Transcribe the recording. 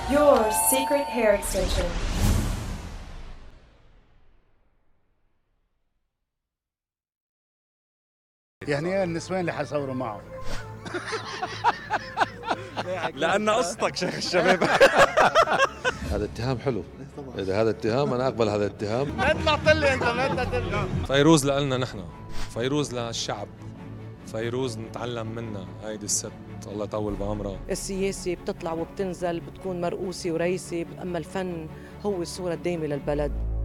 Your secret hair extension. يعني النسوان اللي حصوروا معه لأن قصتك شيخ الشباب. هذا اتهام حلو. إذا هذا اتهام أنا أقبل هذا الاتهام. ما طلعت لي أنت ما تطلع. فيروز لنا نحن، فيروز للشعب، فيروز نتعلم منها. هيدي الست الله يطول بعمرها. السياسة بتطلع وبتنزل، بتكون مرؤوسة ورئيسة، أما الفن هو الصورة الدايمة للبلد.